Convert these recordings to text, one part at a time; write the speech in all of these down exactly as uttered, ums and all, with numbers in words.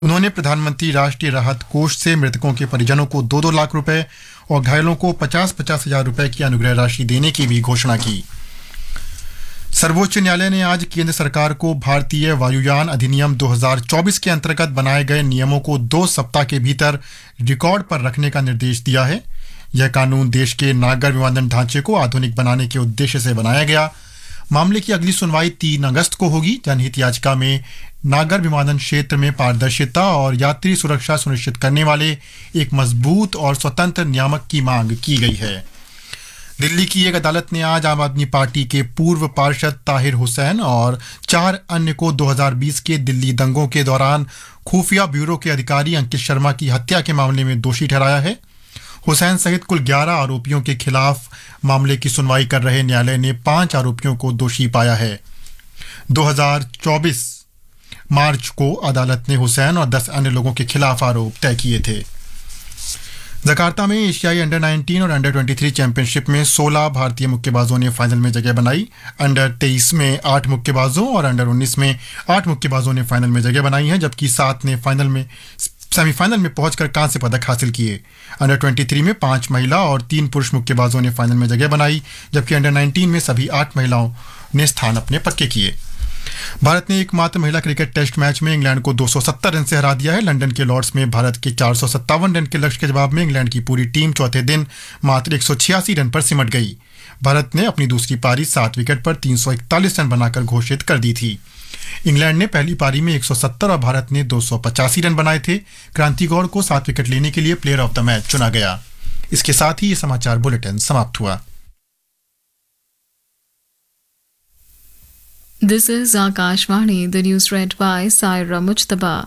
उन्होंने प्रधानमंत्री राष्ट्रीय राहत कोष से मृतकों के परिजनों को दो दो लाख रुपए और घायलों को पचास पचास हजार रुपए की अनुग्रह राशि देने की भी घोषणा की। सर्वोच्च न्यायालय ने आज केंद्र सरकार को भारतीय वायुयान अधिनियम दो हज़ार चौबीस के अंतर्गत बनाए गए नियमों को दो सप्ताह के भीतर रिकॉर्ड पर रखने का निर्देश दिया है। यह कानून देश के नागर विमानन ढांचे को आधुनिक बनाने के उद्देश्य से बनाया गया। मामले की अगली सुनवाई तीन अगस्त को होगी। जनहित याचिका में नागर विमानन क्षेत्र में पारदर्शिता और यात्री सुरक्षा सुनिश्चित करने वाले एक मजबूत और स्वतंत्र नियामक की मांग की गई है। दिल्ली की एक अदालत ने आज आम आदमी पार्टी के पूर्व पार्षद ताहिर हुसैन और चार अन्य को दो हज़ार बीस के दिल्ली दंगों के दौरान खुफिया ब्यूरो के अधिकारी अंकित शर्मा की हत्या के मामले में दोषी ठहराया है। हुसैन सहित कुल ग्यारह आरोपियों के खिलाफ मामले की सुनवाई कर रहे न्यायालय ने पांच आरोपियों को दोषी पाया है। दो हज़ार चौबीस मार्च को अदालत ने हुसैन और दस अन्य लोगों के खिलाफ आरोप तय किए थे। जकार्ता में एशियाई अंडर उन्नीस और अंडर तेईस चैंपियनशिप में सोलह भारतीय मुक्केबाजों ने फाइनल में जगह बनाई। अंडर तेईस में आठ मुक्केबाजों और अंडर उन्नीस में आठ मुक्केबाजों ने फाइनल में जगह बनाई है, जबकि सात ने फाइनल में सेमीफाइनल में पहुंचकर कांस्य पदक हासिल किए। अंडर तेईस में पांच महिला और तीन पुरुष मुक्केबाजों ने फाइनल में जगह बनाई, जबकि अंडर उन्नीस में सभी आठ महिलाओं ने स्थान अपने पक्के किए। भारत ने एकमात्र महिला क्रिकेट टेस्ट मैच में इंग्लैंड को दो सौ सत्तर रन से हरा दिया है। लंदन के लॉर्ड्स में भारत के चार सौ सत्तावन रन के लक्ष्य के जवाब में इंग्लैंड की पूरी टीम चौथे दिन मात्र एक सौ छियासी रन पर सिमट गई। भारत ने अपनी दूसरी पारी सात विकेट पर तीन सौ इकतालीस रन बनाकर घोषित कर दी थी। इंग्लैंड ने पहली पारी में एक सौ सत्तर और भारत ने दो सौ पचासी रन बनाए थे। क्रांति गौर को सात विकेट लेने के लिए प्लेयर ऑफ द मैच चुना गया। इसके साथ ही ये समाचार बुलेटिन समाप्त हुआ। This is Akashvani, the news read by Saira Mujtaba.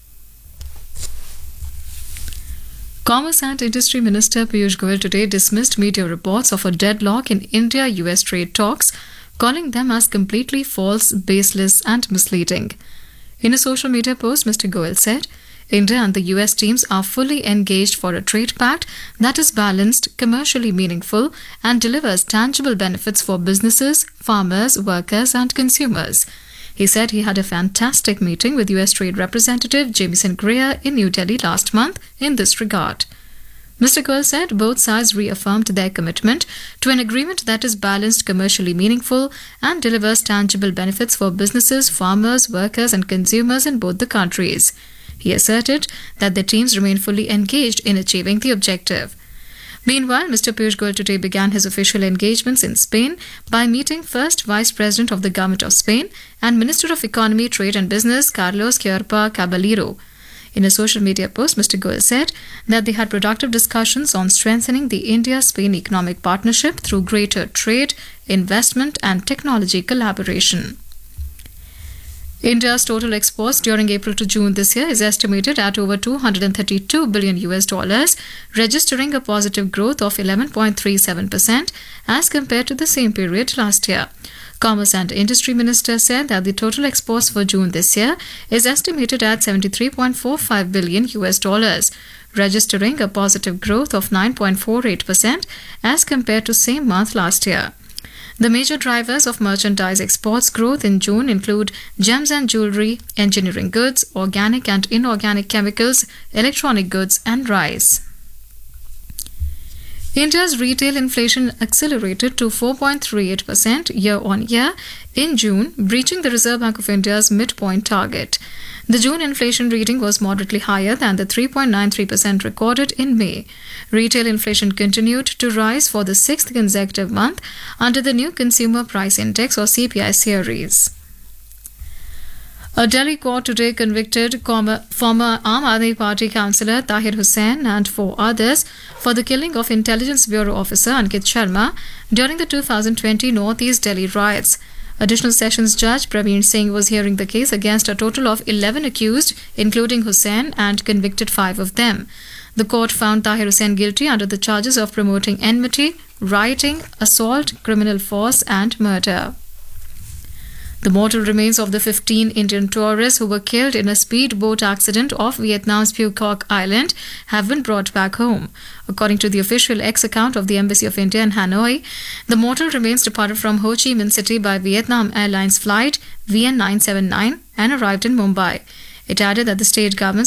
Commerce and Industry Minister Piyush Goyal today dismissed media reports of a deadlock in India-U S trade talks, calling them as completely false, baseless and misleading. In a social media post, Mister Goyal said, India and the U S teams are fully engaged for a trade pact that is balanced, commercially meaningful, and delivers tangible benefits for businesses, farmers, workers, and consumers. He said he had a fantastic meeting with U S Trade Representative Jamieson Greer in New Delhi last month in this regard. Mister Goyal said both sides reaffirmed their commitment to an agreement that is balanced, commercially meaningful, and delivers tangible benefits for businesses, farmers, workers, and consumers in both the countries. He asserted that the teams remain fully engaged in achieving the objective. Meanwhile, Mister Piyush Goyal today began his official engagements in Spain by meeting first Vice President of the Government of Spain and Minister of Economy, Trade and Business Carlos Queiroz Caballero. In a social media post, Mister Goyal said that they had productive discussions on strengthening the India-Spain economic partnership through greater trade, investment and technology collaboration. India's total exports during April to June this year is estimated at over two hundred thirty-two billion U S dollars, registering a positive growth of eleven point three seven percent as compared to the same period last year. Commerce and Industry Minister said that the total exports for June this year is estimated at seventy-three point four five billion U S dollars, registering a positive growth of nine point four eight percent as compared to same month last year. The major drivers of merchandise exports growth in June include gems and jewellery, engineering goods, organic and inorganic chemicals, electronic goods and rice. India's retail inflation accelerated to four point three eight percent year-on-year in June, breaching the Reserve Bank of India's midpoint target. The June inflation reading was moderately higher than the three point nine three percent recorded in May. Retail inflation continued to rise for the sixth consecutive month under the new Consumer Price Index or C P I series. A Delhi court today convicted former Aam Aadmi Party councillor Tahir Hussain and four others for the killing of Intelligence Bureau officer Ankit Sharma during the two thousand twenty North East Delhi riots. Additional Sessions Judge Praveen Singh was hearing the case against a total of eleven accused, including Hussain, and convicted five of them. The court found Tahir Hussain guilty under the charges of promoting enmity, rioting, assault, criminal force, and murder. The mortal remains of the fifteen Indian tourists who were killed in a speedboat accident off Vietnam's Phuoc Island have been brought back home. According to the official X account of the Embassy of India in Hanoi, the mortal remains departed from Ho Chi Minh City by Vietnam Airlines flight V N nine seven nine and arrived in Mumbai. It added that the state government's